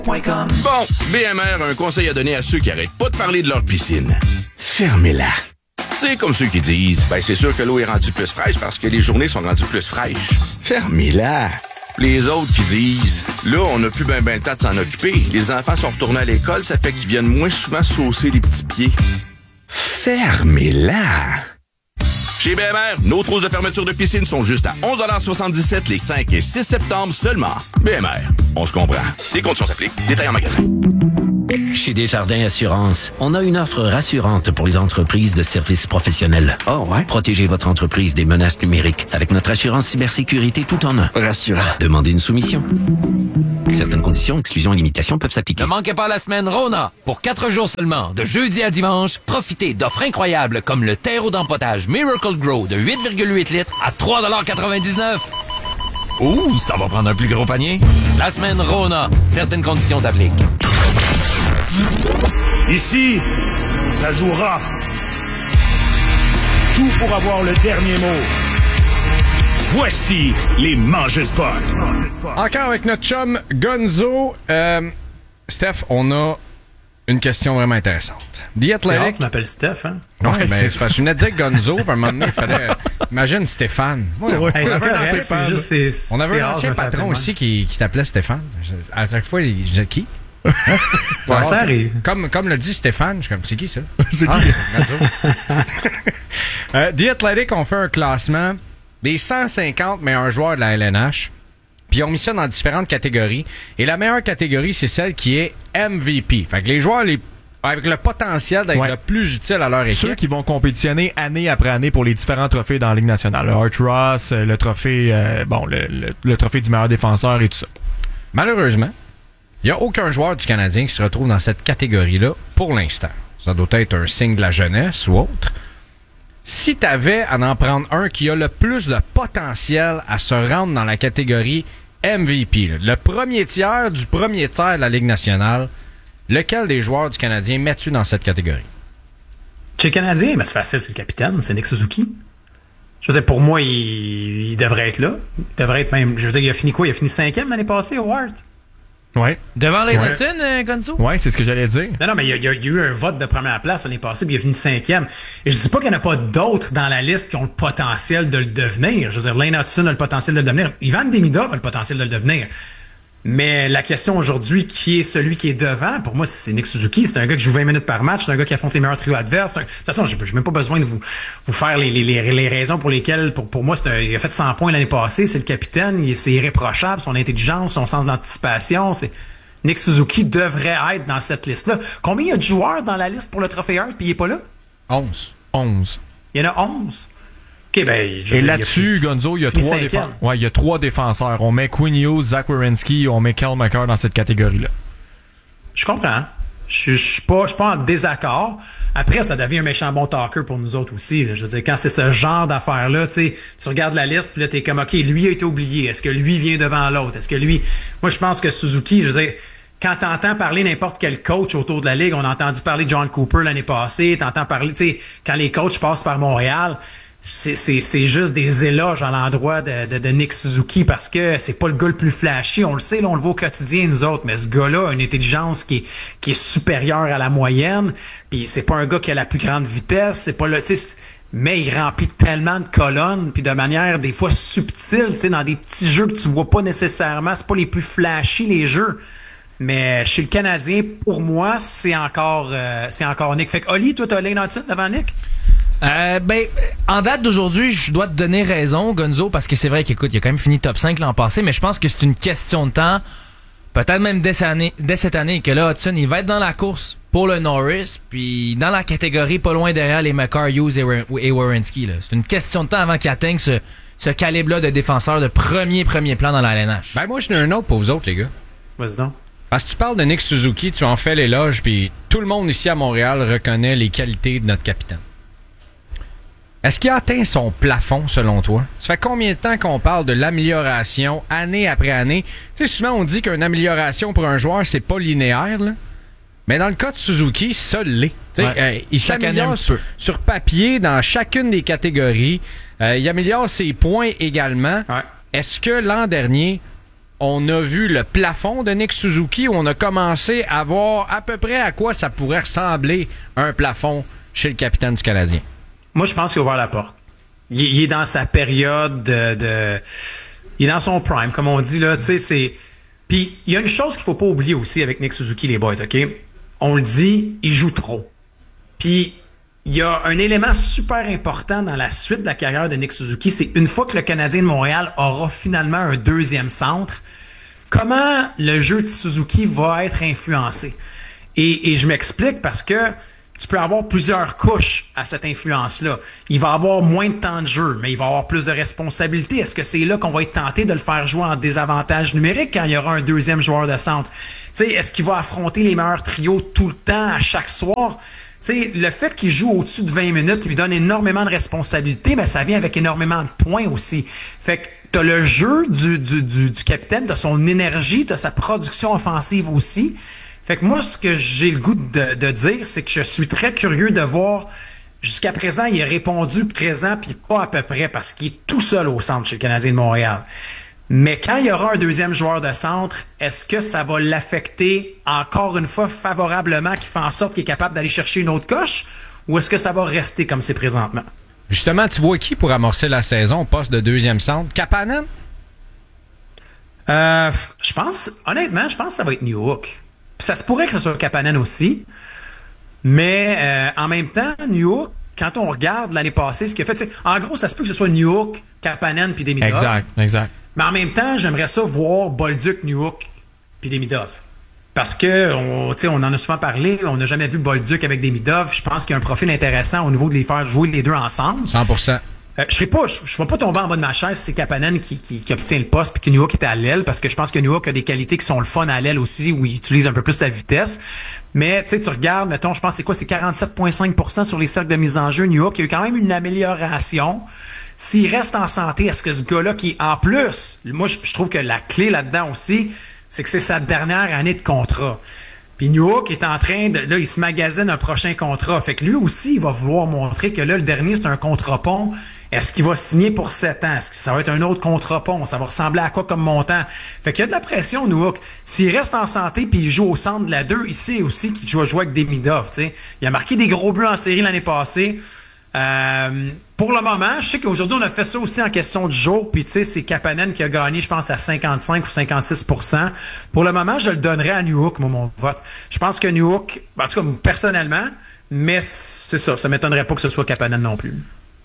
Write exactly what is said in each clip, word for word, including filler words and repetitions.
Bon, B M R a un conseil à donner à ceux qui arrêtent pas de parler de leur piscine. Fermez-la. C'est comme ceux qui disent, ben c'est sûr que l'eau est rendue plus fraîche parce que les journées sont rendues plus fraîches. Fermez-la. Les autres qui disent, là, on n'a plus ben ben le temps de s'en occuper. Les enfants sont retournés à l'école, ça fait qu'ils viennent moins souvent saucer les petits pieds. Fermez-la. Chez B M R, nos trousses de fermeture de piscine sont juste à onze soixante-dix-sept les cinq et six septembre seulement. B M R, on se comprend. Les conditions s'appliquent. Détails en magasin. Chez Desjardins Assurance, on a une offre rassurante pour les entreprises de services professionnels. Oh ouais? Protégez votre entreprise des menaces numériques avec notre assurance cybersécurité tout en un. Rassurant. Demandez une soumission. Certaines conditions, exclusions et limitations peuvent s'appliquer. Ne manquez pas la semaine Rona. Pour quatre jours seulement, de jeudi à dimanche, profitez d'offres incroyables comme le terreau d'empotage Miracle Grow de huit virgule huit litres à trois quatre-vingt-dix-neuf. Ouh, ça va prendre un plus gros panier. La semaine Rona. Certaines conditions s'appliquent. Ici, ça joue rough. Tout pour avoir le dernier mot. Voici les mangeurs de pot. Encore avec notre chum Gonzo. Euh, Steph, on a une question vraiment intéressante. The Athletic. Tu m'appelles Steph, hein? Oui, mais c'est parce que je venais de dire Gonzo, puis à un moment donné, il fallait... Imagine Stéphane. Ouais, ouais, on, c'est avait correct, c'est juste, c'est, on avait c'est un ancien patron aussi qui, qui t'appelait Stéphane. À chaque fois, il disait qui? Ouais, ça, ça arrive. Comme, comme le dit Stéphane, je suis comme, c'est qui ça? C'est ah, qui? euh, The Athletic ont fait un classement des cent cinquante meilleurs joueurs de la L N H. Puis ils ont mis ça dans différentes catégories. Et la meilleure catégorie, c'est celle qui est M V P. Fait que les joueurs les, avec le potentiel d'être ouais. le plus utile à leur équipe. Ceux qui vont compétitionner année après année pour les différents trophées dans la Ligue nationale. Le Art Ross, le trophée, euh, bon, le, le, le trophée du meilleur défenseur et tout ça. Malheureusement, il n'y a aucun joueur du Canadien qui se retrouve dans cette catégorie-là pour l'instant. Ça doit être un signe de la jeunesse ou autre. Si tu avais à en prendre un qui a le plus de potentiel à se rendre dans la catégorie M V P, là, le premier tiers du premier tiers de la Ligue nationale, lequel des joueurs du Canadien mets-tu dans cette catégorie? Chez le Canadien, mais c'est facile, c'est le capitaine, c'est Nick Suzuki. Je veux dire, pour moi, il, il devrait être là. Il devrait être même... Je veux dire, il a fini quoi? Il a fini cinquième l'année passée au Hart. Ouais. Devant les ouais. Martin, euh, Gonzo? Ouais, c'est ce que j'allais dire. Non, non, mais il y, a, il y a eu un vote de première place l'année passée, puis il a fini cinquième. Et je dis pas qu'il n'y en a pas d'autres dans la liste qui ont le potentiel de le devenir. Je veux dire, Lane Hudson a le potentiel de le devenir. Ivan Demidov a le potentiel de le devenir. Mais la question aujourd'hui, qui est celui qui est devant, pour moi, c'est Nick Suzuki. C'est un gars qui joue vingt minutes par match. C'est un gars qui affronte les meilleurs trios adverses. Un... De toute façon, j'ai même pas besoin de vous, vous faire les, les, les, les raisons pour lesquelles, pour, pour moi, c'est un... il a fait cent points l'année passée. C'est le capitaine. Il, c'est irréprochable. Son intelligence, son sens d'anticipation. C'est... Nick Suzuki devrait être dans cette liste-là. Combien il y a de joueurs dans la liste pour le Trophée Hart puis il est pas là? onze. onze. Il y en a onze. OK, ben... Je Et dire, là-dessus, il a... Gonzo, il y a trois défenseurs. Ouais, il y a trois défenseurs. On met Quinn Hughes, Zach Werenski, on met Cal McCarr dans cette catégorie-là. Je comprends. Je suis pas, pas en désaccord. Après, ça devient un méchant bon talker pour nous autres aussi. Là. Je veux dire, quand c'est ce genre d'affaires-là, tu sais, tu regardes la liste, puis là, t'es comme, OK, lui a été oublié. Est-ce que lui vient devant l'autre? Est-ce que lui... Moi, je pense que Suzuki, je veux dire, quand t'entends parler n'importe quel coach autour de la Ligue, on a entendu parler de John Cooper l'année passée, t'entends parler, tu sais, quand les coachs passent par Montréal, c'est, c'est, c'est juste des éloges à l'endroit de, de, de Nick Suzuki parce que c'est pas le gars le plus flashy. On le sait, là, on le voit au quotidien, nous autres. Mais ce gars-là a une intelligence qui est, qui est supérieure à la moyenne. Puis c'est pas un gars qui a la plus grande vitesse. C'est pas le, tu sais, mais il remplit tellement de colonnes puis de manière des fois subtile, tu sais, dans des petits jeux que tu vois pas nécessairement. C'est pas les plus flashy, les jeux. Mais chez le Canadien, pour moi, c'est encore, euh, c'est encore Nick. Fait que, Oli, toi, t'as Lane Hudson devant Nick? Euh, ben, en date d'aujourd'hui, je dois te donner raison, Gonzo, parce que c'est vrai qu'écoute, il a quand même fini top cinq l'an passé, mais je pense que c'est une question de temps, peut-être même dès cette année, dès cette année que là, Hudson, il va être dans la course pour le Norris, puis dans la catégorie pas loin derrière les McCarr, Hughes et Werenski. C'est une question de temps avant qu'il atteigne ce, ce calibre-là de défenseur de premier, premier plan dans la L N H. Ben, moi, j'en ai un autre pour vous autres, les gars. Vas-y donc. Parce que tu parles de Nick Suzuki, tu en fais l'éloge, puis tout le monde ici à Montréal reconnaît les qualités de notre capitaine. Est-ce qu'il a atteint son plafond, selon toi? Ça fait combien de temps qu'on parle de l'amélioration, année après année? Tu sais, souvent, on dit qu'une amélioration pour un joueur, c'est pas linéaire, là. Mais dans le cas de Suzuki, ça l'est. Ouais. Euh, il Chaque s'améliore sur, sur papier dans chacune des catégories. Euh, il améliore ses points également. Ouais. Est-ce que l'an dernier, on a vu le plafond de Nick Suzuki, où on a commencé à voir à peu près à quoi ça pourrait ressembler un plafond chez le capitaine du Canadien? Moi, je pense qu'il a ouvert la porte. Il, il est dans sa période de, de... Il est dans son prime, comme on dit, là. Tu sais, c'est... Puis, il y a une chose qu'il faut pas oublier aussi avec Nick Suzuki, les boys, OK? On le dit, il joue trop. Puis, il y a un élément super important dans la suite de la carrière de Nick Suzuki, c'est une fois que le Canadien de Montréal aura finalement un deuxième centre, comment le jeu de Suzuki va être influencé. Et, et je m'explique parce que tu peux avoir plusieurs couches à cette influence-là. Il va avoir moins de temps de jeu, mais il va avoir plus de responsabilités. Est-ce que c'est là qu'on va être tenté de le faire jouer en désavantage numérique quand il y aura un deuxième joueur de centre? Tu sais, est-ce qu'il va affronter les meilleurs trios tout le temps, à chaque soir? Tu sais, le fait qu'il joue au-dessus de vingt minutes lui donne énormément de responsabilités, mais ça vient avec énormément de points aussi. Fait que t'as le jeu du, du, du, du capitaine, t'as son énergie, t'as sa production offensive aussi. Fait que moi, ce que j'ai le goût de, de dire, c'est que je suis très curieux de voir. Jusqu'à présent, il a répondu présent puis pas à peu près parce qu'il est tout seul au centre chez le Canadien de Montréal. Mais quand il y aura un deuxième joueur de centre, est-ce que ça va l'affecter encore une fois favorablement, qui fait en sorte qu'il est capable d'aller chercher une autre coche, ou est-ce que ça va rester comme c'est présentement? Justement, tu vois qui pour amorcer la saison au poste de deuxième centre? Kapanen? Euh, je pense, honnêtement, je pense que ça va être Newhook. Puis ça se pourrait que ce soit Kapanen aussi. Mais euh, en même temps, Newhook, quand on regarde l'année passée, ce qu'il a fait, en gros, ça se peut que ce soit Newhook, Kapanen puis Demidov. Exact, exact. Mais en même temps, j'aimerais ça voir Bolduc, Newhook puis Demidov. Parce que, on, on en a souvent parlé, on n'a jamais vu Bolduc avec Demidov. Je pense qu'il y a un profil intéressant au niveau de les faire jouer les deux ensemble. cent pour cent. Euh, je ne pas, je, je vais pas tomber en bas de ma chaise si c'est Kapanen qui, qui, qui obtient le poste puis que Newhook était à l'aile, parce que je pense que Newhook a des qualités qui sont le fun à l'aile aussi, où il utilise un peu plus sa vitesse. Mais tu sais, tu regardes, mettons, je pense c'est quoi, c'est quarante-sept virgule cinq pour cent sur les cercles de mise en jeu. Newhook, il y a eu quand même une amélioration. S'il reste en santé, est-ce que ce gars-là qui, en plus, moi, je, je trouve que la clé là-dedans aussi, c'est que c'est sa dernière année de contrat. Puis Newhook est en train de, là, il se magasine un prochain contrat. Fait que lui aussi, il va vouloir montrer que là, le dernier, c'est un contrat pont. Est-ce qu'il va signer pour sept ans? Est-ce que ça va être un autre contrat pont? Ça va ressembler à quoi comme montant? Fait qu'il y a de la pression, Newhook. S'il reste en santé puis il joue au centre de la deux, il sait aussi qu'il va jouer avec Demidov, tu sais. Il a marqué des gros buts en série l'année passée. Euh, pour le moment, je sais qu'aujourd'hui, on a fait ça aussi en question du jour, puis tu sais, c'est Kapanen qui a gagné, je pense, à cinquante-cinq ou cinquante-six pour cent. Pour le moment, je le donnerais à Newhook, moi, mon vote. Je pense que Newhook, en tout cas, personnellement, mais c'est ça, ça m'étonnerait pas que ce soit Kapanen non plus.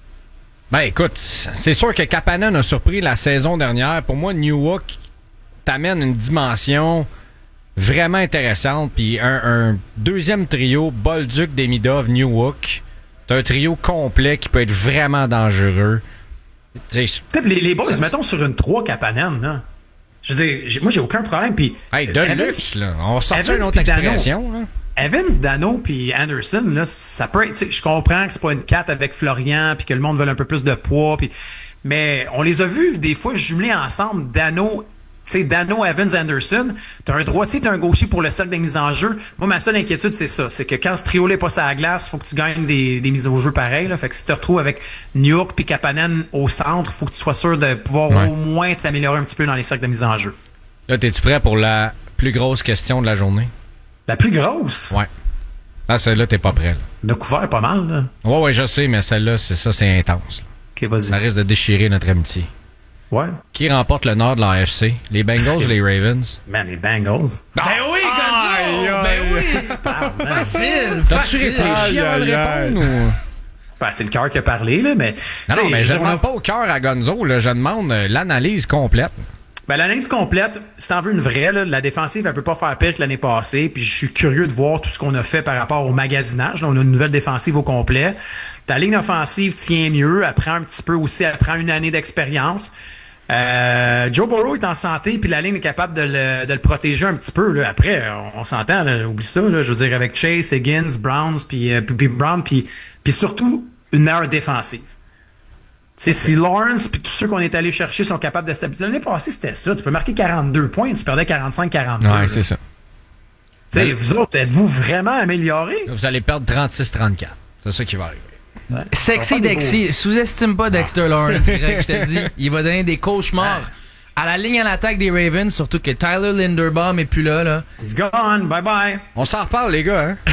Ben écoute, c'est sûr que Kapanen a surpris la saison dernière. Pour moi, Newhook t'amène une dimension vraiment intéressante, puis un, un deuxième trio, Bolduc, Demidov, Newhook. T'as un trio complet qui peut être vraiment dangereux. Les, les boys, ça, mettons sur une trois Kapanen, là. Je veux dire, j'ai, moi, j'ai aucun problème. Puis, hey, de luxe, là. On va sortir une autre expression, là. Evans, Dano puis Anderson, là, ça peut être... Je comprends que c'est pas une quatre avec Florian puis que le monde veut un peu plus de poids. Pis, mais on les a vus des fois jumelés ensemble. Dano... Tu sais, Dano, Evans, Anderson, t'as un droitier, t'as un gaucher pour le cercle des mises en jeu. Moi, ma seule inquiétude, c'est ça. C'est que quand ce trio-là est pas sur la glace, faut que tu gagnes des, des mises au jeu pareilles, là. Fait que si tu te retrouves avec Newhook puis Kapanen au centre, faut que tu sois sûr de pouvoir ouais. au moins t'améliorer un petit peu dans les cercles de mise en jeu. Là, t'es-tu prêt pour la plus grosse question de la journée? La plus grosse? Ouais. Là, celle-là, t'es pas prêt, là. Le couvert pas mal, là. Ouais, ouais, je sais, mais celle-là, c'est ça, c'est intense, là. OK, vas-y. Ça risque de déchirer notre amitié. Ouais. Qui remporte le nord de la A F C? Les Bengals ou les Ravens? Man, les Bengals. Ben oui, Gonzo! Ben oui, tu parles. Facile, T'as-tu réfléchi avant de répondre ou... Ben, c'est le cœur qui a parlé, là, mais... Non, non, mais je ne demande pas au cœur à Gonzo, là. Je demande euh, l'analyse complète. Ben, l'analyse complète, si t'en veux une vraie, là, la défensive, elle peut pas faire pire que l'année passée, puis je suis curieux de voir tout ce qu'on a fait par rapport au magasinage. Là, on a une nouvelle défensive au complet. Ta ligne offensive tient mieux, elle prend un petit peu aussi, elle prend une année d'expérience. Euh, Joe Burrow est en santé, puis la ligne est capable de le, de le protéger un petit peu. Là. Après, on, on s'entend, là, oublie ça, là, je veux dire, avec Chase, Higgins, Browns, puis, euh, puis Brown, puis, puis surtout une meilleure défensive. T'sais, si Lawrence puis tous ceux qu'on est allé chercher sont capables de stabiliser. L'année passée, c'était ça. Tu peux marquer quarante-deux points, tu perdais quarante-cinq quarante-deux. Ouais, c'est ça. T'sais, vous autres, êtes-vous vraiment améliorés? Vous allez perdre trente-six trente-quatre. C'est ça qui va arriver. Ouais. Sexy Dexy. Sous-estime pas Dexter Lawrence, Greg, je te dis. Il va donner des cauchemars à la ligne en attaque des Ravens, surtout que Tyler Linderbaum est plus là, là. He's gone. Bye bye. On s'en reparle, les gars, hein?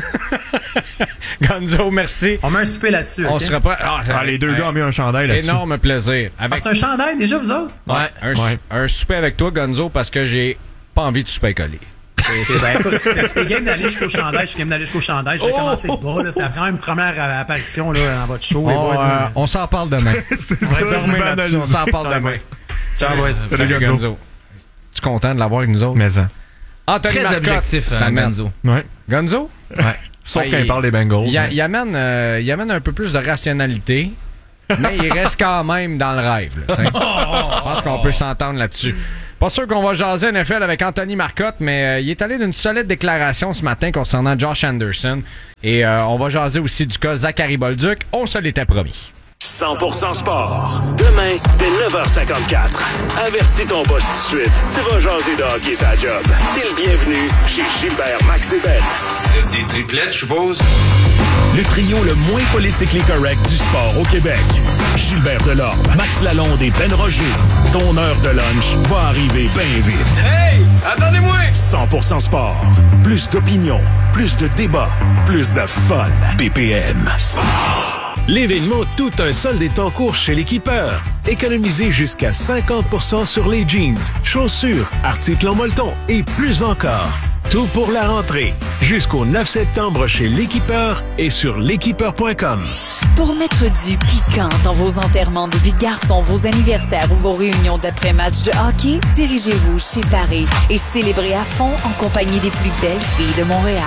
Gonzo, merci. On met un souper là-dessus. On okay? sera pas. Ah, Ah, les deux gars ont mis un chandail là-dessus. Énorme plaisir. Ah, Avec c'est un chandail déjà, vous autres? ouais, un, Ouais. un souper avec toi, Gonzo, parce que j'ai pas envie de souper collé. C'est ben, écoute, c'était c'était game d'aller jusqu'au chandail. Je suis game d'aller jusqu'au chandail. Je vais Oh! commencer bas. Là. C'était vraiment une première euh, apparition là, dans votre show. les On, boys, euh, là. on s'en parle demain. C'est On va ça, dormir Ivan là-dessus. On Alonso. s'en parle demain. Ciao, boys. Salut, Salut, Gonzo. Gonzo. Tu es content de l'avoir avec nous autres? Mais ça. Anthony Très Marcotte, objectif, ça hein, mène. Gonzo. Ouais. Gonzo? Ouais. Sauf Ouais, quand il il- parle des Bengals. Il, a- hein. il amène, euh, il amène un peu plus de rationalité, mais il reste quand même dans le rêve. Là, t'sais. Je pense qu'on peut s'entendre là-dessus. Pas sûr qu'on va jaser N F L avec Anthony Marcotte, mais euh, il est allé d'une solide déclaration ce matin concernant Josh Anderson. Et euh, on va jaser aussi du cas Zachary Bolduc. On se l'était promis. cent pour cent sport. Demain, dès neuf heures cinquante-quatre. Avertis ton boss tout de suite. Tu vas jaser de hockey sa job. T'es le bienvenu chez Gilbert, Max et Ben. Des triplettes, je suppose? Le trio le moins politiquement correct du sport au Québec. Gilbert Delorme, Max Lalonde et Ben Roger. Ton heure de lunch va arriver bien vite. Hey! Attendez-moi! cent pour cent sport. Plus d'opinion, plus de débats, plus de fun. B P M. L'événement Tout un solde est en cours chez l'Équipeur. Économisez jusqu'à cinquante pour cent sur les jeans, chaussures, articles en molleton et plus encore. Tout pour la rentrée. Jusqu'au neuf septembre chez l'Équipeur et sur l'équipeur point com. Pour mettre du piquant dans vos enterrements de vie de garçon, vos anniversaires ou vos réunions d'après-match de hockey, dirigez-vous chez Paris et célébrez à fond en compagnie des plus belles filles de Montréal.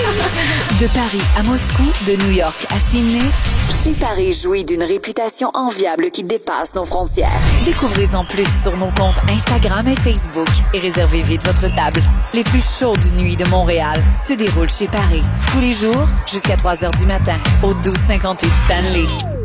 De Paris à Moscou, de New York à Sydney, chez Paris jouit d'une réputation enviable qui dépasse nos frontières. Découvrez-en plus sur nos comptes Instagram et Facebook et réservez vite votre table. Les plus chaudes nuits de Montréal se déroulent chez Paris. Tous les jours, jusqu'à trois heures du matin, au douze cinquante-huit Stanley.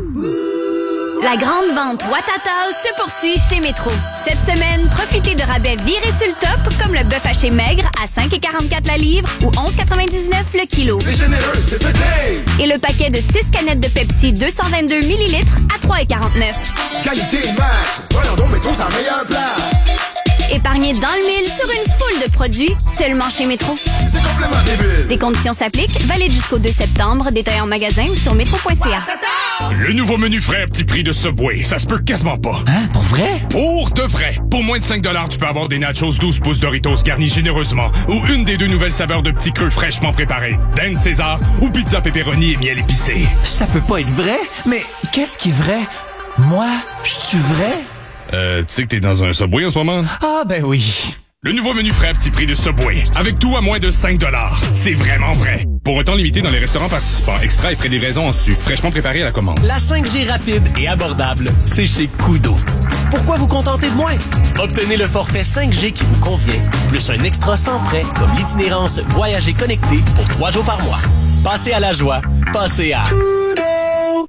La grande vente Watatao se poursuit chez Métro. Cette semaine, profitez de rabais virés sur le top, comme le bœuf haché maigre à cinq virgule quarante-quatre la livre ou onze virgule quatre-vingt-dix-neuf le kilo. C'est généreux, c'est pété! Et le paquet de six canettes de Pepsi deux cent vingt-deux millilitres à trois virgule quarante-neuf. Qualité max! Voyons donc, Métro, c'est la meilleure place! Épargnez dans le mille sur une foule de produits seulement chez Métro. C'est complètement débile! Des conditions s'appliquent, valide jusqu'au deux septembre, détail en magasin ou sur métro point c a. Le nouveau menu frais à petit prix de Subway, ça se peut quasiment pas. Hein? Pour vrai? Pour de vrai! Pour moins de cinq dollars, tu peux avoir des nachos douze pouces Doritos garnis généreusement ou une des deux nouvelles saveurs de petits creux fraîchement préparés. Dan César ou pizza pepperoni et miel épicé. Ça peut pas être vrai? Mais qu'est-ce qui est vrai? Moi, je suis vrai? Euh, tu sais que t'es dans un Subway en ce moment? Ah, ben oui. Le nouveau menu frais à petit prix de Subway. Avec tout à moins de cinq dollars. C'est vraiment vrai. Pour un temps limité dans les restaurants participants. Extra et frais de livraison en sucre. Fraîchement préparé à la commande. La cinq G rapide et abordable, c'est chez Kudo. Pourquoi vous contenter de moins? Obtenez le forfait cinq G qui vous convient, plus un extra sans frais, comme l'itinérance Voyager connecté pour trois jours par mois. Passez à la joie. Passez à Kudo.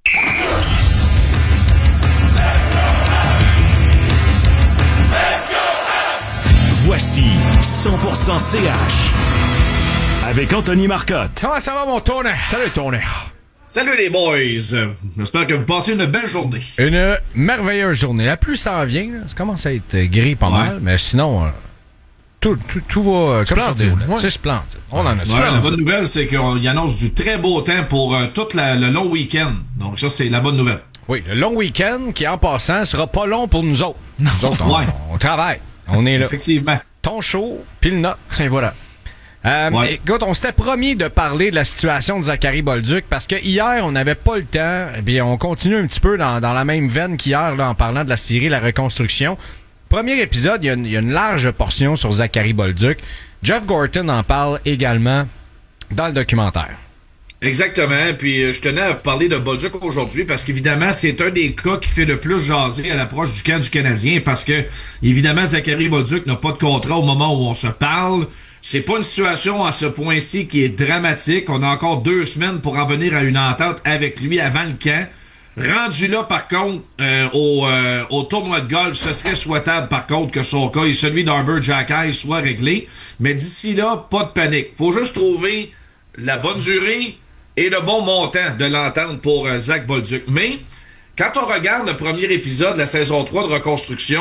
Voici cent pour cent C H avec Anthony Marcotte. Comment ça va, mon tourné? Salut, tourné. Salut les boys. J'espère que vous passez une belle journée. Une merveilleuse journée. La pluie s'en vient. Là. Ça commence à être gris pas Ouais. mal, mais sinon, euh, tout, tout, tout va euh, comme ça. Splendide. Ouais. C'est splendide. On en a Ouais, la bonne nouvelle, c'est qu'il annonce du très beau temps pour euh, tout la, le long week-end. Donc ça, c'est la bonne nouvelle. Oui, le long week-end qui, en passant, sera pas long pour nous autres. Nous autres, on, Ouais. on travaille. On est là. Effectivement. Ton show, puis le nôtre. Et voilà. Euh, Ouais. Écoute, on s'était promis de parler de la situation de Zachary Bolduc parce que hier, on n'avait pas le temps. Et bien, on continue un petit peu dans, dans la même veine qu'hier là, en parlant de la série La Reconstruction. Premier épisode, il y, a une, il y a une large portion sur Zachary Bolduc. Jeff Gorton en parle également dans le documentaire. Exactement. Puis euh, je tenais à parler de Bolduc aujourd'hui parce qu'évidemment, c'est un des cas qui fait le plus jaser à l'approche du camp du Canadien parce que, évidemment, Zachary Bolduc n'a pas de contrat au moment où on se parle. C'est pas une situation à ce point-ci qui est dramatique. On a encore deux semaines pour en venir à une entente avec lui avant le camp. Rendu là, par contre, euh, au, euh, au tournoi de golf, ce serait souhaitable, par contre, que son cas et celui d'Arbor Jackay soit réglé. Mais d'ici là, pas de panique. Faut juste trouver la bonne durée et le bon montant de l'entente pour euh, Zach Bolduc. Mais, quand on regarde le premier épisode de la saison trois de Reconstruction,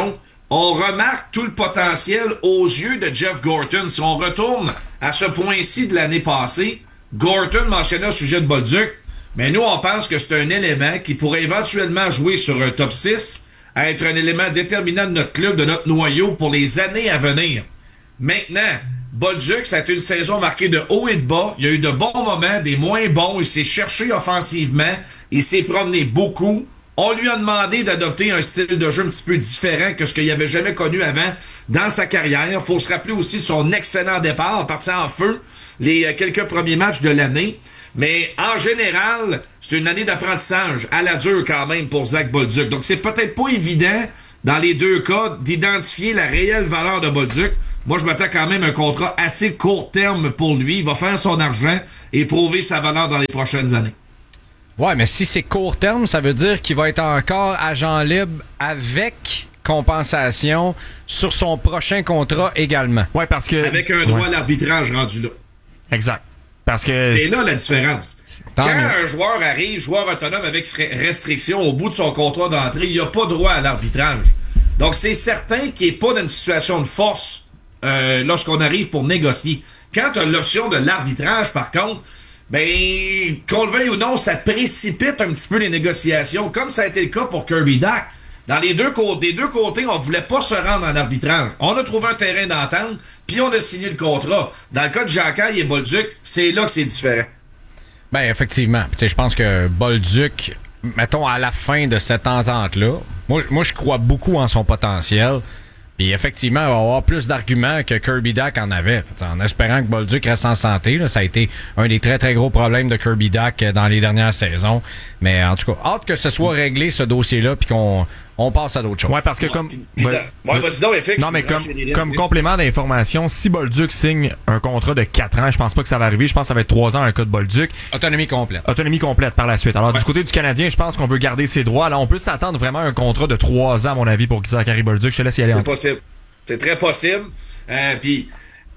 on remarque tout le potentiel aux yeux de Jeff Gorton. Si on retourne à ce point-ci de l'année passée, Gorton mentionnait au sujet de Bolduc, mais nous, on pense que c'est un élément qui pourrait éventuellement jouer sur un top six, à être un élément déterminant de notre club, de notre noyau pour les années à venir. Maintenant, Bolduc, ça a été une saison marquée de haut et de bas. Il y a eu de bons moments, des moins bons. Il s'est cherché offensivement. Il s'est promené beaucoup. On lui a demandé d'adopter un style de jeu un petit peu différent que ce qu'il avait jamais connu avant dans sa carrière. Faut se rappeler aussi de son excellent départ, parti en feu les quelques premiers matchs de l'année. Mais en général, c'est une année d'apprentissage à la dure quand même pour Zach Bolduc. Donc c'est peut-être pas évident dans les deux cas d'identifier la réelle valeur de Bolduc. Moi, je m'attends quand même à un contrat assez court terme pour lui. Il va faire son argent et prouver sa valeur dans les prochaines années. Ouais, mais si c'est court terme, ça veut dire qu'il va être encore agent libre avec compensation sur son prochain contrat également. Ouais, parce que... Avec un droit ouais. à l'arbitrage rendu là. Exact. Parce que... C'est là la différence. Tant Quand mieux. un joueur arrive, joueur autonome avec restriction au bout de son contrat d'entrée, il n'a pas droit à l'arbitrage. Donc, c'est certain qu'il n'est pas dans une situation de force euh, lorsqu'on arrive pour négocier. Quand tu as l'option de l'arbitrage, par contre, ben, qu'on le veuille ou non, ça précipite un petit peu les négociations, comme ça a été le cas pour Kirby Dach. Dans les deux côtés, des deux côtés, on voulait pas se rendre en arbitrage. On a trouvé un terrain d'entente, puis on a signé le contrat. Dans le cas de Jacquet et Bolduc, c'est là que c'est différent. Ben, effectivement. Tu sais, je pense que Bolduc, mettons, à la fin de cette entente-là, moi, moi je crois beaucoup en son potentiel. Puis effectivement, il va y avoir plus d'arguments que Kirby Dach en avait. En espérant que Bolduc reste en santé, là, ça a été un des très très gros problèmes de Kirby Dach dans les dernières saisons. Mais en tout cas, hâte que ce soit réglé ce dossier-là puis qu'on on passe à d'autres choses. Ouais, parce que comme... Ouais, ouais, vas-y donc, F X, non, mais je comme, lâche les comme lignes. complément d'information, si Bolduc signe un contrat de quatre ans, je pense pas que ça va arriver. Je pense que ça va être trois ans un cas de Bolduc. Autonomie complète. Autonomie complète par la suite. Alors, Ouais. du côté du Canadien, je pense qu'on veut garder ses droits. Là, on peut s'attendre vraiment à un contrat de trois ans, à mon avis, pour Zachary Bolduc. Je te laisse y aller. C'est en possible. C'est très possible. Euh, Puis,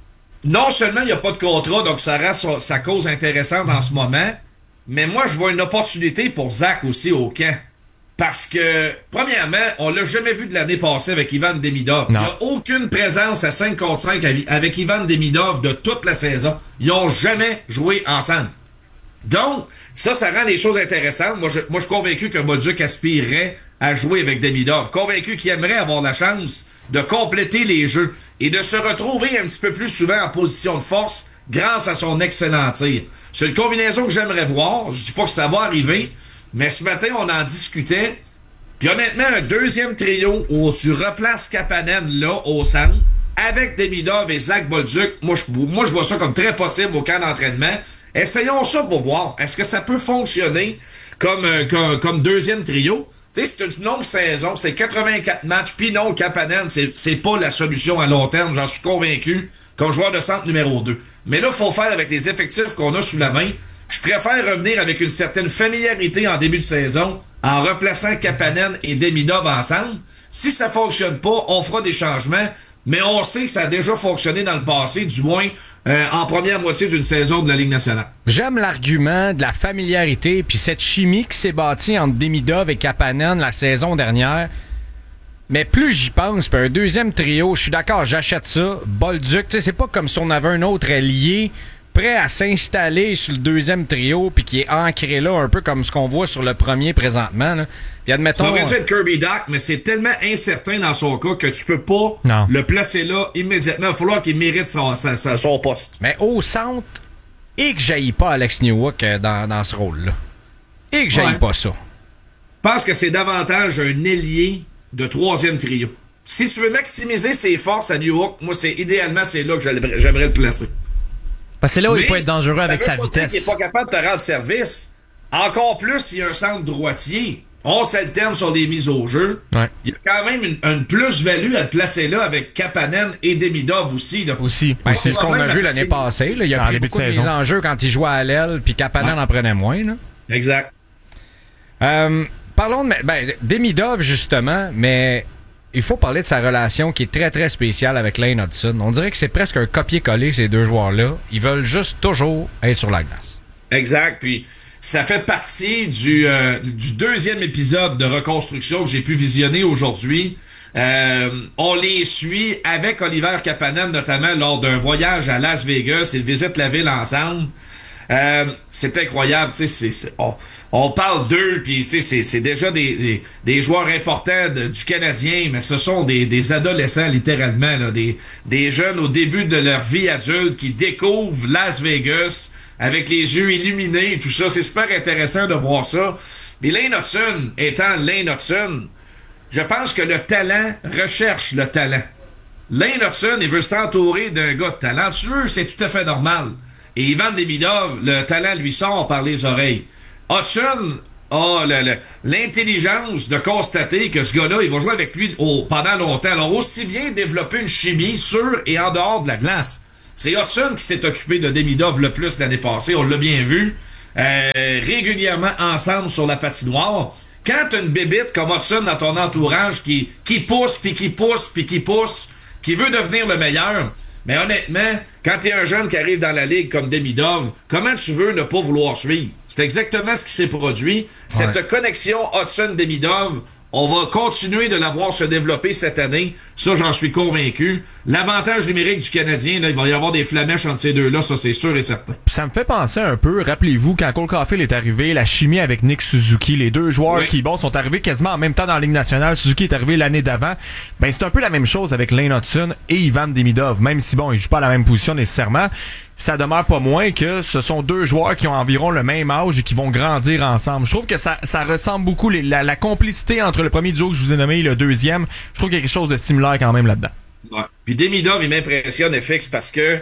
non seulement il n'y a pas de contrat, donc ça rend sa, sa cause intéressante en ce moment, mais moi, je vois une opportunité pour Zach aussi au camp. Parce que, premièrement, on l'a jamais vu de l'année passée avec Ivan Demidov. Il n'y a aucune présence à cinq contre cinq avec Ivan Demidov de toute la saison. Ils n'ont jamais joué ensemble. Donc, ça, ça rend les choses intéressantes. Moi, je, moi, je suis convaincu que Bolduc aspirerait à jouer avec Demidov. Convaincu qu'il aimerait avoir la chance de compléter les jeux et de se retrouver un petit peu plus souvent en position de force grâce à son excellent tir. C'est une combinaison que j'aimerais voir. Je dis pas que ça va arriver, mais ce matin, on en discutait. Puis honnêtement, un deuxième trio où tu replaces Kapanen là, au centre, avec Demidov et Zach Bolduc, moi je, moi, je vois ça comme très possible au camp d'entraînement. Essayons ça pour voir. Est-ce que ça peut fonctionner comme, euh, comme, comme deuxième trio? Tu sais, c'est une longue saison, c'est quatre-vingt-quatre matchs, puis non, Kapanen, c'est, c'est pas la solution à long terme, j'en suis convaincu, comme joueur de centre numéro deux. Mais là, il faut faire avec les effectifs qu'on a sous la main. Je préfère revenir avec une certaine familiarité en début de saison, en replaçant Kapanen et Demidov ensemble. Si ça fonctionne pas, on fera des changements, mais on sait que ça a déjà fonctionné dans le passé, du moins euh, en première moitié d'une saison de la Ligue nationale. J'aime l'argument de la familiarité puis cette chimie qui s'est bâtie entre Demidov et Kapanen la saison dernière. Mais plus j'y pense, puis un deuxième trio, je suis d'accord, j'achète ça. Bolduc, tu sais, c'est pas comme si on avait un autre allié prêt à s'installer sur le deuxième trio puis qui est ancré là, un peu comme ce qu'on voit sur le premier présentement. Là. Puis admettons, ça aurait dû être Kirby Dach, mais c'est tellement incertain dans son cas que tu peux pas Non. le placer là immédiatement. Il va falloir qu'il mérite son, son, son, son poste. Mais au centre, et que j'aille pas Alex Newhook dans, dans ce rôle-là. Et que j'aille Ouais. pas ça. Je pense que c'est davantage un ailier de troisième trio. Si tu veux maximiser ses forces à New York, moi, c'est idéalement, c'est là que j'aimerais, j'aimerais le placer. Parce que c'est là où Mais il peut être dangereux avec ça sa veut pas dire vitesse. qu'il est pas capable de te rendre service. Encore plus s'il y a un centre droitier. On s'alterne sur les mises au jeu. Ouais. Il y a quand même une, une plus-value à te placer là avec Kapanen et Demidov aussi. Là. Aussi. Ben, c'est ce qu'on a vu l'année passée. Là. Il y a En eu début de beaucoup de saison. mises en jeu quand il jouait à l'aile, puis Kapanen Ouais. en prenait moins. Là. Exact. Euh, parlons de ben, Demidov, justement, mais il faut parler de sa relation qui est très, très spéciale avec Lane Hudson. On dirait que c'est presque un copier-coller, ces deux joueurs-là. Ils veulent juste toujours être sur la glace. Exact. Puis ça fait partie du, euh, du deuxième épisode de reconstruction que j'ai pu visionner aujourd'hui. Euh, on les suit avec Oliver Kapanen, notamment lors d'un voyage à Las Vegas. Ils visitent la ville ensemble. Euh, c'est incroyable, tu sais, c'est, c'est, on, on parle d'eux, puis tu sais, c'est, c'est déjà des, des, des joueurs importants de, du Canadien, mais ce sont des, des adolescents, littéralement, là, des, des jeunes au début de leur vie adulte qui découvrent Las Vegas avec les yeux illuminés et tout ça. C'est super intéressant de voir ça. Mais Lane Hutson, étant Lane Hutson, je pense que le talent recherche le talent. Lane Hutson, il veut s'entourer d'un gars talentueux, c'est tout à fait normal. Et Ivan Demidov, le talent lui sort par les oreilles. Hutson a le, le, l'intelligence de constater que ce gars-là, il va jouer avec lui au, pendant longtemps. Alors, aussi bien développer une chimie sur et en dehors de la glace. C'est Hutson qui s'est occupé de Demidov le plus l'année passée, on l'a bien vu. Euh, régulièrement ensemble sur la patinoire. Quand t'as une bébite comme Hutson dans ton entourage qui, qui pousse, puis qui pousse, puis qui pousse, qui veut devenir le meilleur... Mais honnêtement, quand t'es un jeune qui arrive dans la ligue comme Demidov, comment tu veux ne pas vouloir suivre? C'est exactement ce qui s'est produit. Cette ouais. connexion Hutson-Demidov, on va continuer de la voir se développer cette année. Ça, j'en suis convaincu. L'avantage numérique du Canadien, là, il va y avoir des flamèches entre ces deux-là, ça c'est sûr et certain. Ça me fait penser un peu, rappelez-vous, quand Cole Caulfield est arrivé, la chimie avec Nick Suzuki, les deux joueurs oui. qui, bon, sont arrivés quasiment en même temps dans la Ligue nationale. Suzuki est arrivé l'année d'avant. Ben, c'est un peu la même chose avec Lane Hutson et Ivan Demidov. Même si, bon, ils jouent pas à la même position nécessairement, ça demeure pas moins que ce sont deux joueurs qui ont environ le même âge et qui vont grandir ensemble. Je trouve que ça, ça ressemble beaucoup, les, la, la complicité entre le premier duo que je vous ai nommé et le deuxième. Je trouve qu'il y a quelque chose de similaire quand même là-dedans. Ouais. Puis Demidov, il m'impressionne, F X, parce que, tu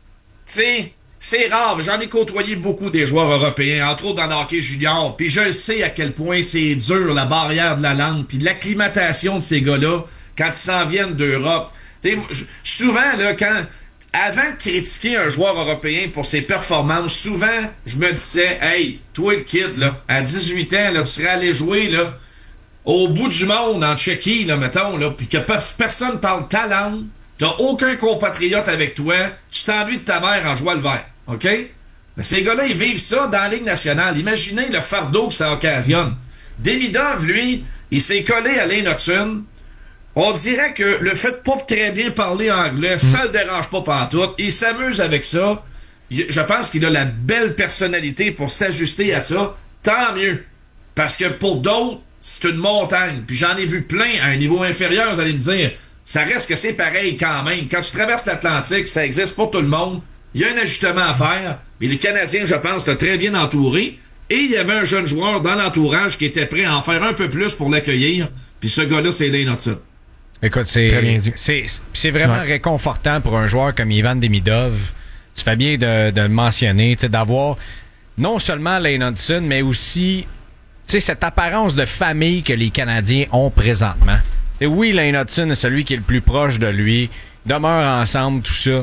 sais, c'est rare, j'en ai côtoyé beaucoup des joueurs européens, entre autres dans le hockey junior, puis je le sais à quel point c'est dur, la barrière de la langue, puis l'acclimatation de ces gars-là, quand ils s'en viennent d'Europe. Tu sais, souvent, là, quand... Avant de critiquer un joueur européen pour ses performances, souvent, je me disais, hey, toi le kid, là, à dix-huit ans, là, tu serais allé jouer, là, au bout du monde, en Tchéquie, là, mettons, là, pis que personne parle ta langue, t'as aucun compatriote avec toi, tu t'ennuies de ta mère en jouant le vert, OK? Mais ces gars-là, ils vivent ça dans la Ligue nationale. Imaginez le fardeau que ça occasionne. Demidov, lui, il s'est collé à Lane Hutson. On dirait que le fait de pas très bien parler anglais, ça le dérange pas pantoute. Il s'amuse avec ça. Je pense qu'il a la belle personnalité pour s'ajuster à ça. Tant mieux. Parce que pour d'autres, c'est une montagne. Puis j'en ai vu plein à un niveau inférieur, vous allez me dire, ça reste que c'est pareil quand même. Quand tu traverses l'Atlantique, ça existe pour tout le monde. Il y a un ajustement à faire. Mais le Canadien, je pense, l'a très bien entouré. Et il y avait un jeune joueur dans l'entourage qui était prêt à en faire un peu plus pour l'accueillir. Puis ce gars-là, c'est Lane Hutson. Écoute, c'est, c'est, c'est vraiment ouais. réconfortant pour un joueur comme Ivan Demidov. Tu fais bien de, de le mentionner, tu sais, d'avoir non seulement Lane Hutson, mais aussi, tu sais, cette apparence de famille que les Canadiens ont présentement. T'sais, oui, Lane Hutson est celui qui est le plus proche de lui, ils demeurent ensemble, tout ça.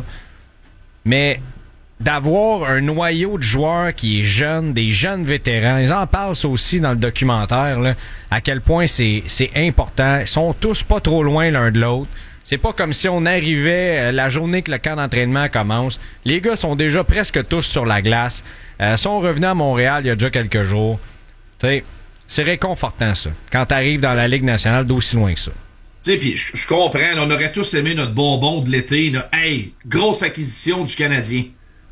Mais d'avoir un noyau de joueurs qui est jeune, des jeunes vétérans, ils en parlent aussi dans le documentaire, là, à quel point c'est, c'est important. Ils sont tous pas trop loin l'un de l'autre. C'est pas comme si on arrivait la journée que le camp d'entraînement commence. Les gars sont déjà presque tous sur la glace. Euh, sont revenus à Montréal il y a déjà quelques jours. T'sais, c'est réconfortant, ça, quand t'arrives dans la Ligue nationale d'aussi loin que ça. Tu sais, puis je comprends, là, on aurait tous aimé notre bonbon de l'été. Là. Hey, grosse acquisition du Canadien.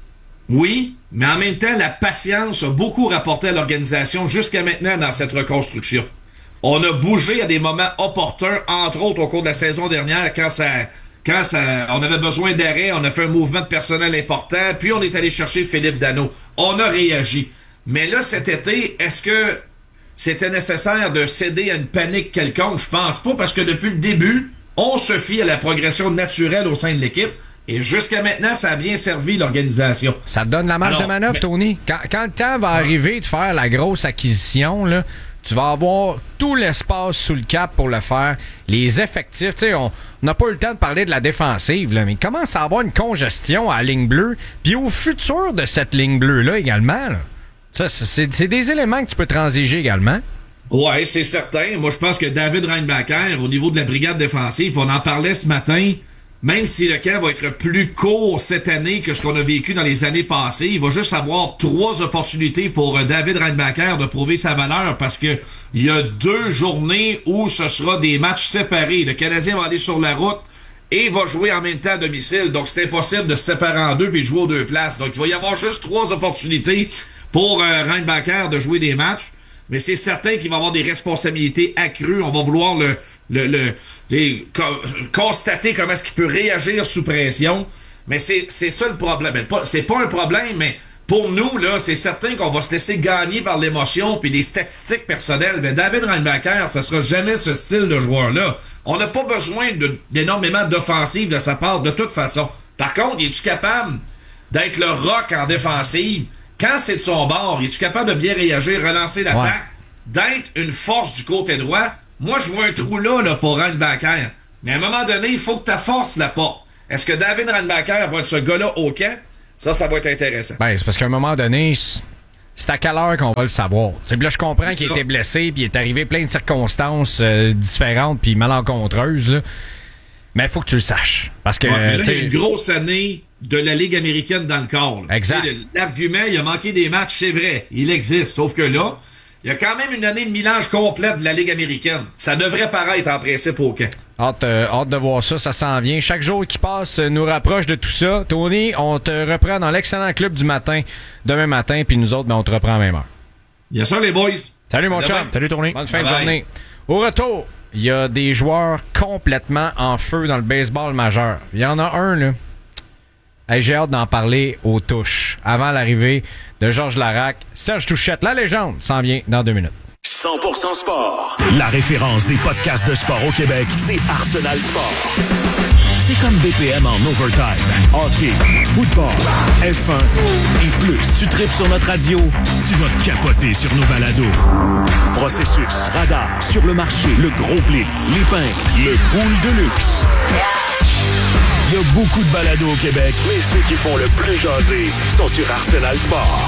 Oui, mais en même temps, la patience a beaucoup rapporté à l'organisation jusqu'à maintenant dans cette reconstruction. On a bougé à des moments opportuns, entre autres au cours de la saison dernière, quand ça, quand ça, on avait besoin d'arrêt, on a fait un mouvement de personnel important, puis on est allé chercher Philippe Danault. On a réagi. Mais là, cet été, est-ce que c'était nécessaire de céder à une panique quelconque? Je pense pas, parce que depuis le début, on se fie à la progression naturelle au sein de l'équipe. Et jusqu'à maintenant, ça a bien servi l'organisation. Ça te donne la marge Alors, de manœuvre, mais... Tony. Quand, quand le temps va arriver de faire la grosse acquisition, là, tu vas avoir tout l'espace sous le cap pour le faire. Les effectifs, tu sais, on n'a pas eu le temps de parler de la défensive, là, mais il commence à avoir une congestion à la ligne bleue. Puis au futur de cette ligne bleue-là également, là, ça, c'est, c'est des éléments que tu peux transiger également. Ouais, c'est certain. Moi, je pense que David Reinbacher, au niveau de la brigade défensive, on en parlait ce matin, même si le camp va être plus court cette année que ce qu'on a vécu dans les années passées, il va juste avoir trois opportunités pour David Reinbacher de prouver sa valeur parce que il y a deux journées où ce sera des matchs séparés. Le Canadien va aller sur la route et va jouer en même temps à domicile. Donc, c'est impossible de se séparer en deux puis de jouer aux deux places. Donc, il va y avoir juste trois opportunités pour euh, Reinbacher de jouer des matchs. Mais c'est certain qu'il va avoir des responsabilités accrues. On va vouloir le, le, le, les, co- constater comment est-ce qu'il peut réagir sous pression. Mais c'est, c'est ça le problème. C'est pas un problème, mais pour nous, là, c'est certain qu'on va se laisser gagner par l'émotion puis des statistiques personnelles. Mais David Reinbacher, ça sera jamais ce style de joueur-là. On n'a pas besoin de, d'énormément d'offensive de sa part, de toute façon. Par contre, es-tu capable d'être le rock en défensive? Quand c'est de son bord, es-tu capable de bien réagir, relancer l'attaque, ouais. d'être une force du côté droit? Moi, je vois un trou là, là pour Reinbacher. Mais à un moment donné, il faut que ta force la porte. Est-ce que David Reinbacher va être ce gars-là au camp? Ça, ça va être intéressant. Ben, c'est parce qu'à un moment donné, c'est à quelle heure qu'on va le savoir. T'sais, là, je comprends c'est qu'il ça. était blessé, puis il est arrivé plein de circonstances euh, différentes, puis malencontreuses, là. Mais il faut que tu le saches. Parce que, ouais, là, il y a une grosse année de la Ligue américaine dans le corps. Là. Exact. T'sais, l'argument, il a manqué des matchs, c'est vrai. Il existe. Sauf que là, il y a quand même une année de mélange complète de la Ligue américaine. Ça devrait paraître en principe au camp. Hâte, euh, hâte de voir ça, ça s'en vient. Chaque jour qui passe nous rapproche de tout ça. Tony, on te reprend dans l'excellent club du matin, demain matin, puis nous autres, ben, on te reprend à même heure. Bien sûr, les boys. Salut, mon chum. Salut, Tony. Bonne fin de journée. Au retour, il y a des joueurs complètement en feu dans le baseball majeur. Il y en a un, là. Hey, j'ai hâte d'en parler aux touches. Avant l'arrivée de Georges Larac, Serge Touchette, la légende, s'en vient dans deux minutes. cent pour cent sport. La référence des podcasts de sport au Québec, c'est Arsenal Sport. C'est comme B P M en overtime. Hockey, football, F un et plus. Tu tripes sur notre radio, tu vas capoter sur nos balados. Processus, radar, sur le marché, le gros blitz, les pinks, le pool de luxe. Il y a beaucoup de balados au Québec, mais ceux qui font le plus jaser sont sur Arsenal Sport.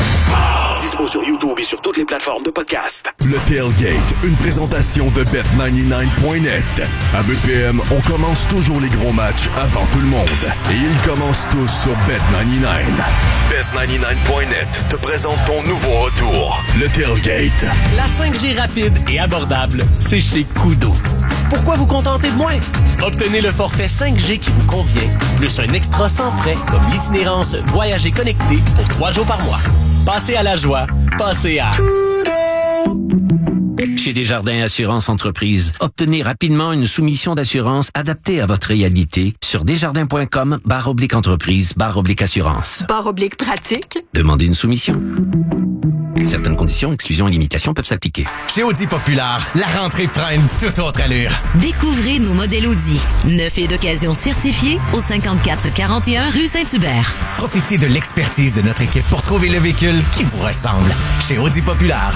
Dispo sur YouTube et sur toutes les plateformes de podcast. Le Tailgate, une présentation de bet quatre-vingt-dix-neuf point net. À B P M, on commence toujours les gros matchs avant tout le monde. Et ils commencent tous sur bet quatre-vingt-dix-neuf. bet quatre-vingt-dix-neuf point net te présente ton nouveau retour, le Tailgate. La cinq G rapide et abordable, c'est chez Kudo. Pourquoi vous contenter de moins? Obtenez le forfait cinq G qui vous convient, plus un extra sans frais comme l'itinérance Voyager connecté pour trois jours par mois. Passez à la joie, passez à... Chez Desjardins Assurance Entreprise, obtenez rapidement une soumission d'assurance adaptée à votre réalité sur desjardins.com barre oblique entreprise barre oblique assurance. Barre oblique pratique. Demandez une soumission. Certaines conditions, exclusions et limitations peuvent s'appliquer. Chez Audi Populaire, la rentrée prend une toute autre allure. Découvrez nos modèles Audi. Neuf et d'occasion certifiés au cinquante-quatre quarante et un rue Saint-Hubert. Profitez de l'expertise de notre équipe pour trouver le véhicule qui vous ressemble. Chez Audi Populaire.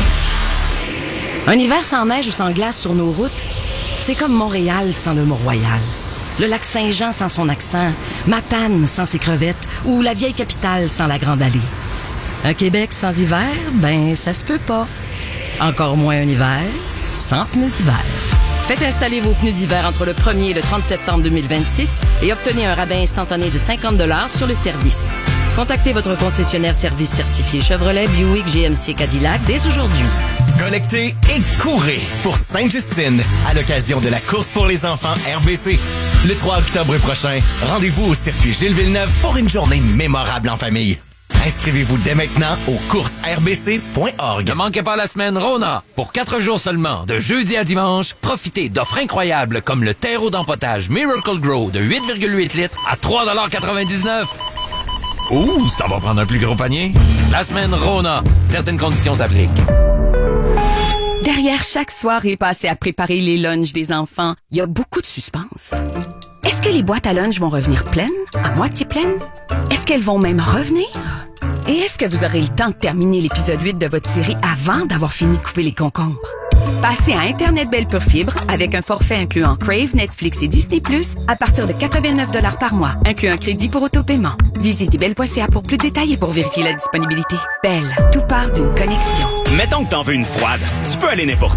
Un hiver sans neige ou sans glace sur nos routes, c'est comme Montréal sans le Mont-Royal. Le lac Saint-Jean sans son accent, Matane sans ses crevettes ou la vieille capitale sans la Grande Allée. Un Québec sans hiver, ben ça se peut pas. Encore moins un hiver sans pneus d'hiver. Faites installer vos pneus d'hiver entre le premier et le trente septembre deux mille vingt-six et obtenez un rabais instantané de cinquante dollars sur le service. Contactez votre concessionnaire service certifié Chevrolet, Buick, G M C, Cadillac dès aujourd'hui. Connectez et courez pour Sainte-Justine à l'occasion de la course pour les enfants R B C. Le trois octobre prochain, rendez-vous au circuit Gilles Villeneuve pour une journée mémorable en famille. Inscrivez-vous dès maintenant au courses r b c point org. Ne manquez pas la semaine Rona. Pour quatre jours seulement, de jeudi à dimanche, profitez d'offres incroyables comme le terreau d'empotage Miracle Grow de huit virgule huit litres à trois quatre-vingt-dix-neuf. Ouh, ça va prendre un plus gros panier. La semaine Rona. Certaines conditions s'appliquent. Derrière chaque soirée passée à préparer les lunchs des enfants, il y a beaucoup de suspense. Est-ce que les boîtes à lunch vont revenir pleines? À moitié pleines? Est-ce qu'elles vont même revenir? Et est-ce que vous aurez le temps de terminer l'épisode huit de votre série avant d'avoir fini de couper les concombres? Passez à Internet Belle Pure Fibre avec un forfait incluant Crave, Netflix et Disney plus, à partir de quatre-vingt-neuf dollars par mois, inclut un crédit pour autopaiement. Visitez belle point c a pour plus de détails et pour vérifier la disponibilité. Belle, tout part d'une connexion. Mettons que t'en veux une froide. Tu peux aller n'importe où.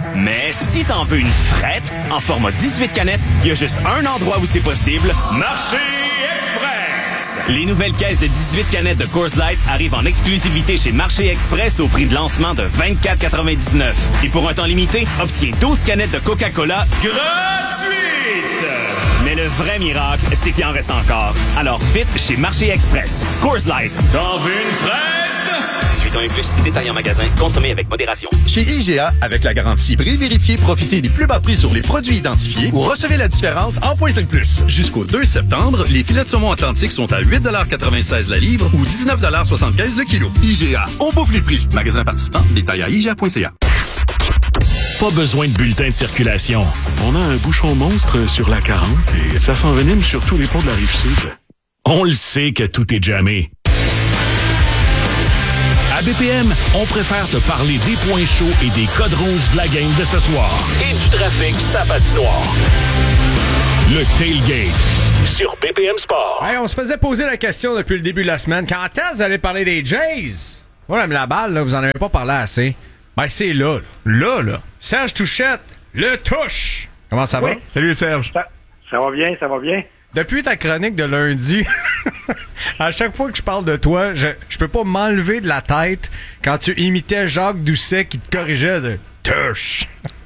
Mais si t'en veux une frette, en format dix-huit canettes, il y a juste un endroit où c'est possible. Marché Express! Les nouvelles caisses de dix-huit canettes de Coors Light arrivent en exclusivité chez Marché Express au prix de lancement de vingt-quatre quatre-vingt-dix-neuf. Et pour un temps limité, obtiens douze canettes de Coca-Cola gratuites! Mais le vrai miracle, c'est qu'il en reste encore. Alors vite chez Marché Express. Coors Light. T'en veux une frette? dix-huit ans et plus, détails en magasin. Consommez avec modération. Chez I G A, avec la garantie prix vérifié, profitez des plus bas prix sur les produits identifiés ou recevez la différence en point cinq plus. Jusqu'au deux septembre, les filets de saumon atlantique sont à huit quatre-vingt-seize la livre ou dix-neuf soixante-quinze le kilo. I G A, on bouffe les prix. Magasin participant, détails à I G A point C A. Pas besoin de bulletin de circulation. On a un bouchon monstre sur la quarante et ça s'envenime sur tous les ponts de la Rive-Sud. On le sait que tout est jamais. À B P M, on préfère te parler des points chauds et des codes rouges de la game de ce soir. Et du trafic sa patinoire. Le Tailgate sur B P M Sport. Hey, on se faisait poser la question depuis le début de la semaine. Quand est-ce que vous allez parler des Jays? Voilà, mais la balle, là, vous en avez pas parlé assez. Ben, c'est là, là. Là, là. Serge Touchette, le touche. Comment ça oui. va? Salut, Serge. Ça, ça va bien, ça va bien. Depuis ta chronique de lundi, à chaque fois que je parle de toi, je, je peux pas m'enlever de la tête quand tu imitais Jacques Doucet qui te corrigeait de « touche ».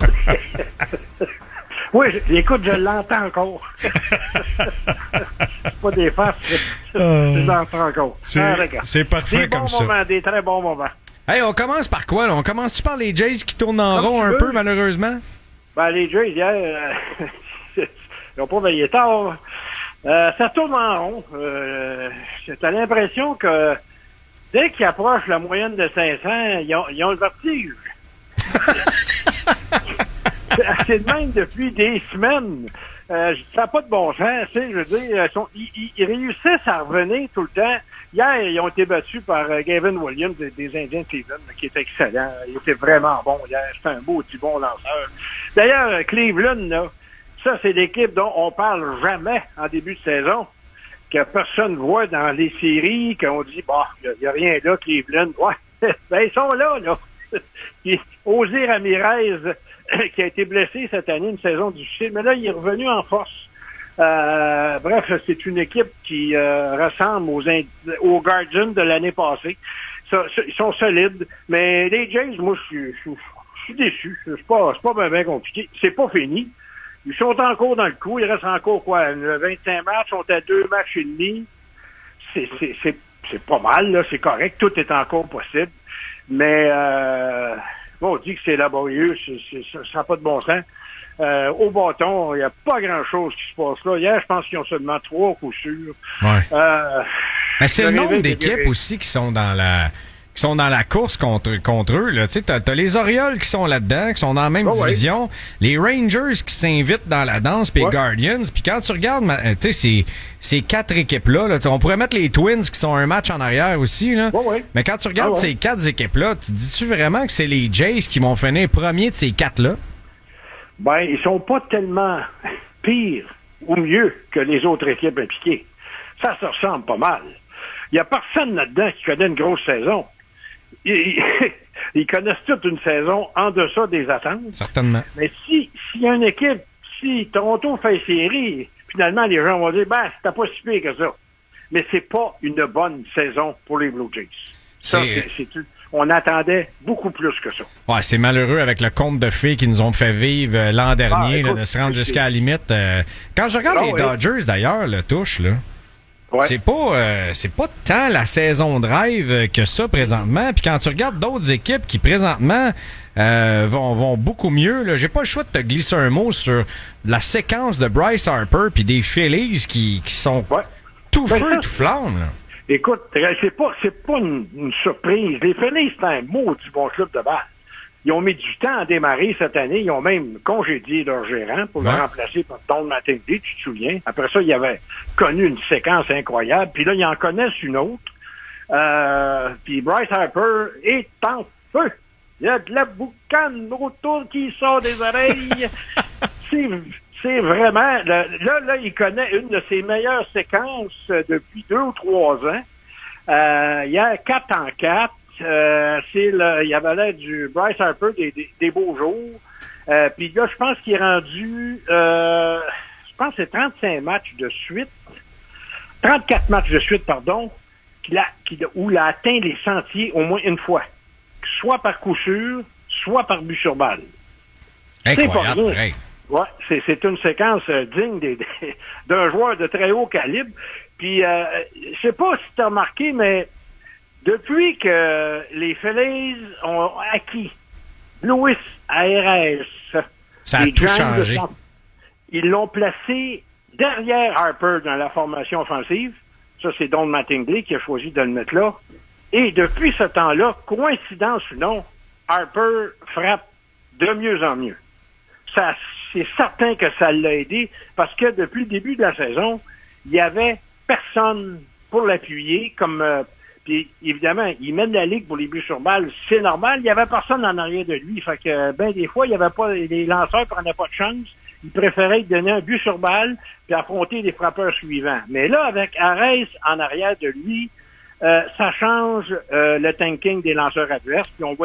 Oui, écoute, je l'entends encore. C'est pas des farces, je l'entends encore. C'est, ah, c'est parfait des comme bons ça. Moments, des très bons moments. Hey, on commence par quoi, là? On commence-tu par les Jays qui tournent en Comme rond un veux. peu, malheureusement? Ben, les Jays, hier, euh, ils n'ont pas veillé tard. Euh, ça tourne en rond. Euh, t'as l'impression que dès qu'ils approchent la moyenne de cinq cents, ils ont, ils ont le vertige. C'est de même depuis des semaines. Euh, ça n'a pas de bon sens, tu sais, je veux dire, ils, sont, ils, ils réussissent à revenir tout le temps. Hier, ils ont été battus par euh, Gavin Williams des, des Indiens de Cleveland, qui était excellent. Il était vraiment bon hier. C'était un beau petit bon lanceur. D'ailleurs, Cleveland, là, ça, c'est l'équipe dont on parle jamais en début de saison, que personne voit dans les séries, qu'on dit, bah, il n'y a, a rien là, Cleveland. Ouais, ben, ils sont là, là. Ozzy Ramirez, qui a été blessé cette année, une saison difficile, mais là, il est revenu en force. Euh, bref, c'est une équipe qui euh, ressemble aux, Ind- aux Guardians de l'année passée. Ça, ça, ils sont solides, mais les Jays, moi, je suis, je, je suis déçu. C'est pas, c'est pas bien, bien compliqué. C'est pas fini. Ils sont encore dans le coup. Il reste encore, quoi, vingt-cinq matchs. Ils sont à deux matchs et demi. C'est, c'est, c'est, c'est pas mal, là. C'est correct. Tout est encore possible. Mais, euh, bon, on dit que c'est laborieux. C'est, c'est, ça n'a pas de bon sens. Euh, au bâton, il n'y a pas grand-chose qui se passe là. Hier, je pense qu'ils ont seulement trois coups sûrs. Ouais. Euh, Mais c'est le nombre réveil d'équipes de... aussi qui sont dans la qui sont dans la course contre contre eux. Là. Tu sais, t'as, t'as les Orioles qui sont là-dedans, qui sont dans la même oh, division. Ouais. Les Rangers qui s'invitent dans la danse, puis les ouais. Guardians. Puis quand tu regardes, tu sais, ces, ces quatre équipes-là, là, on pourrait mettre les Twins qui sont un match en arrière aussi. Là. Oh, ouais. Mais quand tu regardes oh, ouais. ces quatre équipes-là, tu dis-tu vraiment que c'est les Jays qui vont finir premier de ces quatre-là? Ben, ils sont pas tellement pires ou mieux que les autres équipes impliquées. Ça se ressemble pas mal. Il y a personne là-dedans qui connaît une grosse saison. Ils, ils connaissent toute une saison en deçà des attentes. Certainement. Mais si s'il y a une équipe, si Toronto fait série, finalement, les gens vont dire, ben, c'était pas si pire que ça. Mais c'est pas une bonne saison pour les Blue Jays. Ça, c'est, c'est, c'est, on attendait beaucoup plus que ça. Ouais, c'est malheureux avec le conte de fées qu'ils nous ont fait vivre euh, l'an dernier, ah, écoute, là, de se rendre jusqu'à la limite. Euh, quand je regarde ah, les ouais. Dodgers, d'ailleurs, le touche, là, ouais. c'est pas euh, c'est pas tant la saison de rêve que ça, présentement. Puis quand tu regardes d'autres équipes qui, présentement, euh, vont, vont beaucoup mieux, là, j'ai pas le choix de te glisser un mot sur la séquence de Bryce Harper puis des Phillies qui, qui sont ouais. tout ben, feu, ça, tout flamme, là. Écoute, c'est pas, c'est pas une, une surprise. Les Phillies, c'est un maudit bon club de balle. Ils ont mis du temps à démarrer cette année. Ils ont même congédié leur gérant pour ouais. le remplacer par Don Mattingly, tu te souviens. Après ça, ils avaient connu une séquence incroyable. Puis là, ils en connaissent une autre. Euh, puis Bryce Harper est en feu. Il y a de la boucane autour qui sort des oreilles. c'est... C'est vraiment, là, là, il connaît une de ses meilleures séquences depuis deux ou trois ans. Euh, il y a quatre en quatre. Euh, c'est le, il y avait l'air du Bryce Harper des, des, des beaux jours. Euh, puis là, je pense qu'il est rendu, euh, je pense que c'est trente-cinq matchs de suite, trente-quatre matchs de suite, pardon, qu'il a, qu'il a, où il a atteint les sentiers au moins une fois. Soit par coup sûr, soit par but sur balle. Incroyable, c'est pas rien. Ouais, c'est, c'est une séquence euh, digne des, des, d'un joueur de très haut calibre. Puis, euh, je sais pas si tu as remarqué, mais depuis que les Phillies ont acquis Luis Arraez, ça a tout changé. Son, ils l'ont placé derrière Harper dans la formation offensive. Ça, c'est Don Mattingly qui a choisi de le mettre là. Et depuis ce temps-là, coïncidence ou non, Harper frappe de mieux en mieux. Ça, c'est certain que ça l'a aidé parce que depuis le début de la saison, il y avait personne pour l'appuyer. Comme euh, puis évidemment, il mène la ligue pour les buts sur balle, c'est normal. Il y avait personne en arrière de lui. Fait que ben des fois, il y avait pas les lanceurs prenaient pas de chance. Ils préféraient donner un but sur balle puis affronter les frappeurs suivants. Mais là, avec Arraez en arrière de lui, euh, ça change euh, le tanking des lanceurs adverses. Puis on voit